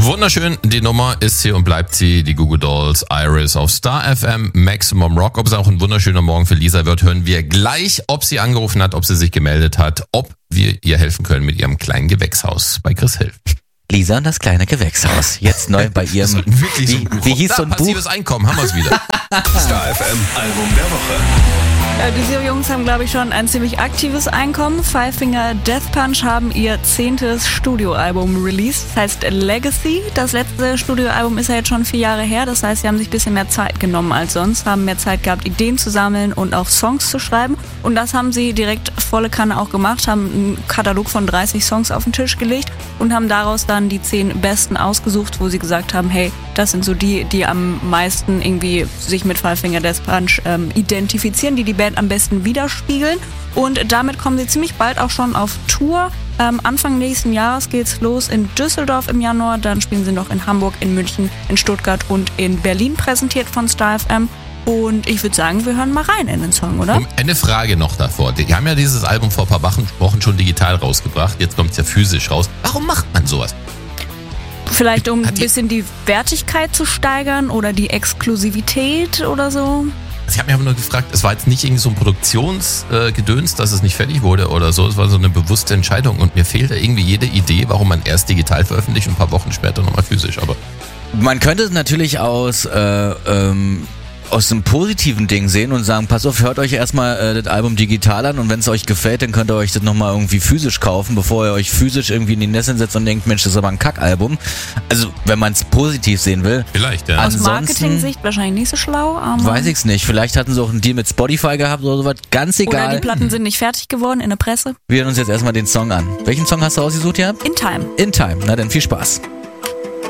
Wunderschön, die Nummer ist sie und bleibt sie, die Goo Goo Dolls, Iris auf Star FM, Maximum Rock. Ob es auch ein wunderschöner Morgen für Lisa wird, hören wir gleich, ob sie angerufen hat, ob sie sich gemeldet hat, ob wir ihr helfen können mit ihrem kleinen Gewächshaus bei Chris Hilf. Lisa und das kleine Gewächshaus. Jetzt neu bei ihrem, wie hieß so ein Buch? Passives Einkommen, haben wir es wieder. Star FM Album der Woche. Diese Jungs haben, glaube ich, schon ein ziemlich aktives Einkommen. Five Finger Death Punch haben ihr 10. Studioalbum released. Das heißt Legacy. Das letzte Studioalbum ist ja jetzt schon 4 Jahre her. Das heißt, sie haben sich ein bisschen mehr Zeit genommen als sonst, haben mehr Zeit gehabt, Ideen zu sammeln und auch Songs zu schreiben. Und das haben sie direkt volle Kanne auch gemacht, haben einen Katalog von 30 Songs auf den Tisch gelegt und haben daraus dann die 10 besten ausgesucht, wo sie gesagt haben, hey, das sind so die am meisten irgendwie sich mit Five Finger Death Punch identifizieren, die Band am besten widerspiegeln. Und damit kommen sie ziemlich bald auch schon auf Tour. Anfang nächsten Jahres geht's los in Düsseldorf im Januar. Dann spielen sie noch in Hamburg, in München, in Stuttgart und in Berlin, präsentiert von Star FM. Und ich würde sagen, wir hören mal rein in den Song, oder? Eine Frage noch davor. Die haben ja dieses Album vor ein paar Wochen schon digital rausgebracht. Jetzt kommt es ja physisch raus. Warum macht man sowas? Vielleicht um ein bisschen die Wertigkeit zu steigern oder die Exklusivität oder so? Ich habe mich aber nur gefragt, es war jetzt nicht irgendwie so ein Produktionsgedöns, dass es nicht fertig wurde oder so. Es war so eine bewusste Entscheidung und mir fehlt da irgendwie jede Idee, warum man erst digital veröffentlicht und ein paar Wochen später nochmal physisch. Aber man könnte es natürlich aus einem positiven Ding sehen und sagen, pass auf, hört euch erstmal das Album digital an und wenn es euch gefällt, dann könnt ihr euch das nochmal irgendwie physisch kaufen, bevor ihr euch physisch irgendwie in die Nesseln setzt und denkt, Mensch, das ist aber ein Kackalbum. Also, wenn man es positiv sehen will. Vielleicht, ja. Aus Marketing-Sicht wahrscheinlich nicht so schlau, aber weiß ich's nicht. Vielleicht hatten sie auch einen Deal mit Spotify gehabt oder sowas. Ganz egal. Oder die Platten sind nicht fertig geworden in der Presse. Wir hören uns jetzt erstmal den Song an. Welchen Song hast du ausgesucht, ja? In Time. In Time. Na dann viel Spaß.